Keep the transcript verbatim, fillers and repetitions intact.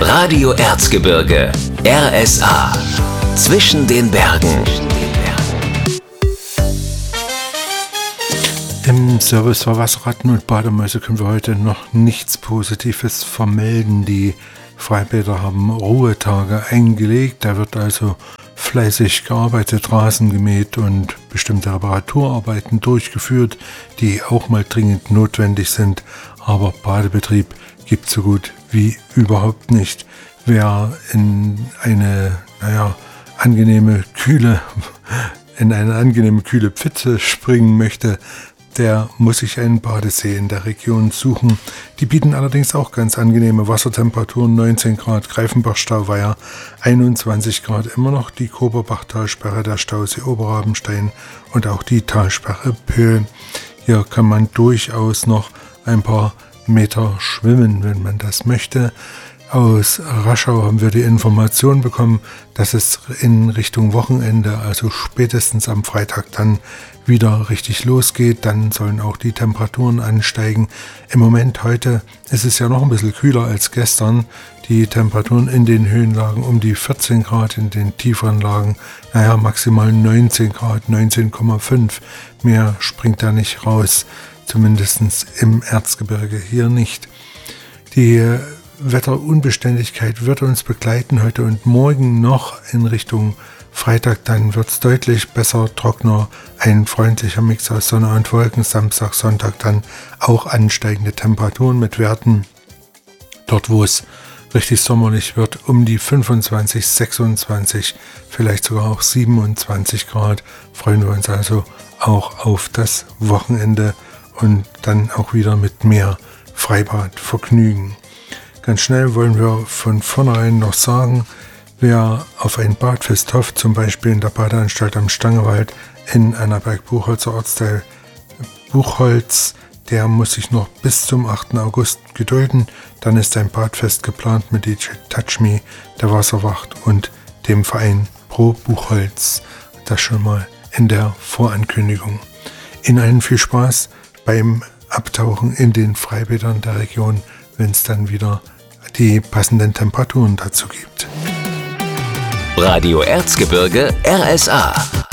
Radio Erzgebirge, R S A. Zwischen den Bergen. Im Service für Wasserratten und Bademäuse können wir heute noch nichts Positives vermelden. Die Freibäder haben Ruhetage eingelegt. Da wird also fleißig gearbeitet, Rasen gemäht und bestimmte Reparaturarbeiten durchgeführt, die auch mal dringend notwendig sind. Aber Badebetrieb gibt es so gut wie überhaupt nicht. Wer in eine, naja, angenehme, kühle, in eine angenehme, kühle Pfütze springen möchte, der muss sich einen Badesee in der Region suchen. Die bieten allerdings auch ganz angenehme Wassertemperaturen, neunzehn Grad Greifenbach-Stauweiher, einundzwanzig Grad immer noch die Koberbach-Talsperre, der Stausee Oberrabenstein und auch die Talsperre Pöhl. Hier kann man durchaus noch ein paar Meter schwimmen, wenn man das möchte. Aus Raschau haben wir die Information bekommen, dass es in Richtung Wochenende, also spätestens am Freitag, dann wieder richtig losgeht. Dann sollen auch die Temperaturen ansteigen. Im Moment heute ist es ja noch ein bisschen kühler als gestern. Die Temperaturen in den Höhenlagen um die vierzehn Grad, in den tieferen Lagen, naja, maximal neunzehn Grad, neunzehn Komma fünf. Mehr springt da nicht raus, zumindest im Erzgebirge hier nicht. Die Wetterunbeständigkeit wird uns begleiten heute und morgen noch in Richtung Freitag. Dann wird es deutlich besser, trockener, ein freundlicher Mix aus Sonne und Wolken. Samstag, Sonntag dann auch ansteigende Temperaturen mit Werten dort, wo es richtig sommerlich wird, um die fünfundzwanzig, sechsundzwanzig, vielleicht sogar auch siebenundzwanzig Grad. Freuen wir uns also auch auf das Wochenende und dann auch wieder mit mehr Freibadvergnügen. Ganz schnell wollen wir von vornherein noch sagen, wer auf ein Badfest hofft, zum Beispiel in der Badeanstalt am Stangewald in Annaberg-Buchholzer Ortsteil Buchholz, der muss sich noch bis zum achten August gedulden. Dann ist ein Badfest geplant mit D J Touch Me, der Wasserwacht und dem Verein Pro Buchholz. Das schon mal in der Vorankündigung. Ihnen allen viel Spaß beim Abtauchen in den Freibädern der Region, wenn es dann wieder die passenden Temperaturen dazu gibt. Radio Erzgebirge, R S A.